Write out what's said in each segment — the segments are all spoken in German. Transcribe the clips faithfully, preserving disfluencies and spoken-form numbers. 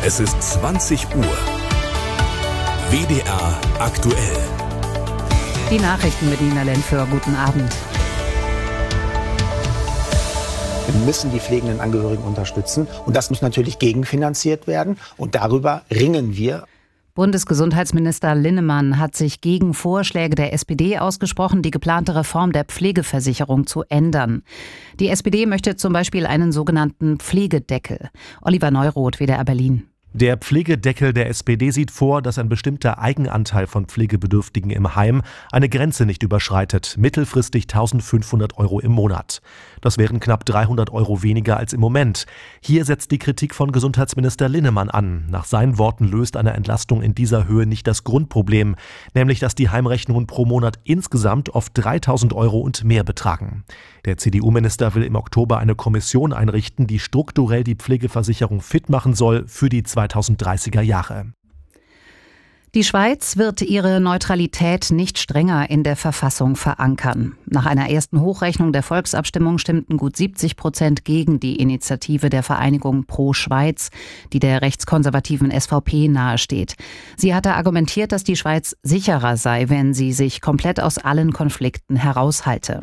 Es ist zwanzig Uhr. W D R aktuell. Die Nachrichten mit Nina Lenför. Guten Abend. Wir müssen die pflegenden Angehörigen unterstützen. Und das muss natürlich gegenfinanziert werden. Und darüber ringen wir. Bundesgesundheitsminister Linnemann hat sich gegen Vorschläge der S P D ausgesprochen, die geplante Reform der Pflegeversicherung zu ändern. Die S P D möchte zum Beispiel einen sogenannten Pflegedeckel. Oliver Neuroth, W D R Berlin. Der Pflegedeckel der S P D sieht vor, dass ein bestimmter Eigenanteil von Pflegebedürftigen im Heim eine Grenze nicht überschreitet, mittelfristig eintausendfünfhundert Euro im Monat. Das wären knapp dreihundert Euro weniger als im Moment. Hier setzt die Kritik von Gesundheitsminister Linnemann an. Nach seinen Worten löst eine Entlastung in dieser Höhe nicht das Grundproblem, nämlich dass die Heimrechnungen pro Monat insgesamt oft dreitausend Euro und mehr betragen. Der C D U-Minister will im Oktober eine Kommission einrichten, die strukturell die Pflegeversicherung fit machen soll für die zweitausenddreißiger Jahre. Die Schweiz wird ihre Neutralität nicht strenger in der Verfassung verankern. Nach einer ersten Hochrechnung der Volksabstimmung stimmten gut siebzig Prozent gegen die Initiative der Vereinigung Pro Schweiz, die der rechtskonservativen S V P nahesteht. Sie hatte argumentiert, dass die Schweiz sicherer sei, wenn sie sich komplett aus allen Konflikten heraushalte.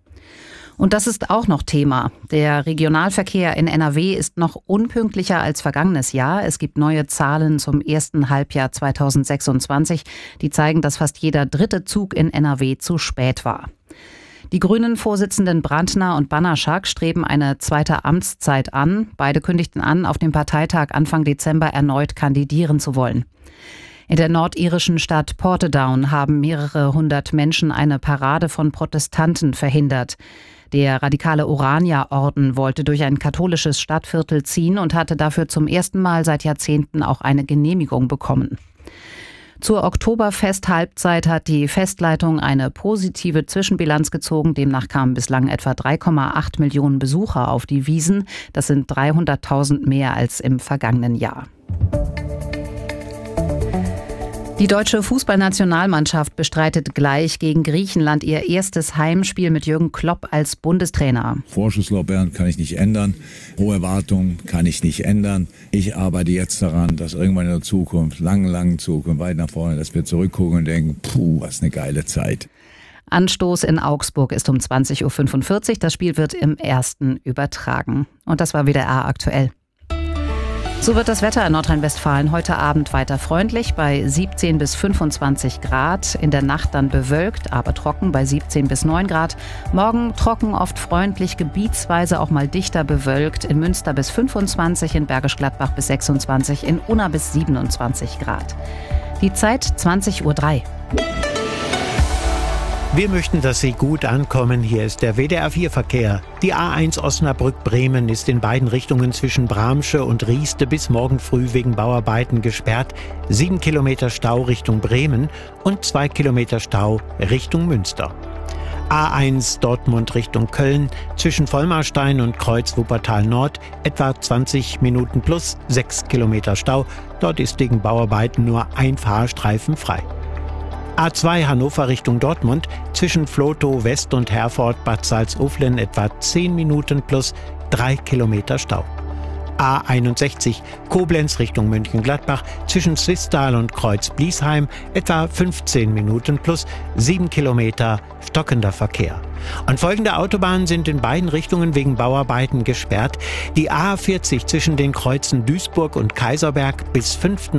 Und das ist auch noch Thema. Der Regionalverkehr in N R W ist noch unpünktlicher als vergangenes Jahr. Es gibt neue Zahlen zum ersten Halbjahr zweitausendsechsundzwanzig, die zeigen, dass fast jeder dritte Zug in N R W zu spät war. Die Grünen-Vorsitzenden Brandner und Banaszak streben eine zweite Amtszeit an. Beide kündigten an, auf dem Parteitag Anfang Dezember erneut kandidieren zu wollen. In der nordirischen Stadt Portadown haben mehrere hundert Menschen eine Parade von Protestanten verhindert. Der radikale Orania-Orden wollte durch ein katholisches Stadtviertel ziehen und hatte dafür zum ersten Mal seit Jahrzehnten auch eine Genehmigung bekommen. Zur Oktoberfest-Halbzeit hat die Festleitung eine positive Zwischenbilanz gezogen. Demnach kamen bislang etwa drei Komma acht Millionen Besucher auf die Wiesn. Das sind dreihunderttausend mehr als im vergangenen Jahr. Die deutsche Fußballnationalmannschaft bestreitet gleich gegen Griechenland ihr erstes Heimspiel mit Jürgen Klopp als Bundestrainer. Vorschusslorbeeren kann ich nicht ändern, hohe Erwartungen kann ich nicht ändern. Ich arbeite jetzt daran, dass irgendwann in der Zukunft, lange, lange Zukunft, weit nach vorne, dass wir zurückgucken und denken, puh, was eine geile Zeit. Anstoß in Augsburg ist um zwanzig Uhr fünfundvierzig. Das Spiel wird im Ersten übertragen. Und das war W D R aktuell. So wird das Wetter in Nordrhein-Westfalen heute Abend weiter freundlich bei siebzehn bis fünfundzwanzig Grad. In der Nacht dann bewölkt, aber trocken bei siebzehn bis neun Grad. Morgen trocken, oft freundlich, gebietsweise auch mal dichter bewölkt. In Münster bis fünfundzwanzig, in Bergisch Gladbach bis sechsundzwanzig, in Unna bis siebenundzwanzig Grad. Die Zeit zwanzig Uhr drei. Wir möchten, dass Sie gut ankommen. Hier ist der W D R vier Verkehr. Die A eins Osnabrück-Bremen ist in beiden Richtungen zwischen Bramsche und Rieste bis morgen früh wegen Bauarbeiten gesperrt. Sieben Kilometer Stau Richtung Bremen und zwei Kilometer Stau Richtung Münster. A eins Dortmund Richtung Köln zwischen Vollmarstein und Kreuz Wuppertal Nord etwa zwanzig Minuten plus sechs Kilometer Stau. Dort ist wegen Bauarbeiten nur ein Fahrstreifen frei. A zwei Hannover Richtung Dortmund zwischen Vlotho West und Herford Bad Salzuflen etwa zehn Minuten plus drei Kilometer Stau. A einundsechzig Koblenz Richtung Mönchengladbach zwischen Swisttal und Kreuz Bliesheim etwa fünfzehn Minuten plus sieben Kilometer stockender Verkehr. Und folgende Autobahnen sind in beiden Richtungen wegen Bauarbeiten gesperrt. Die A vierzig zwischen den Kreuzen Duisburg und Kaiserberg bis fünften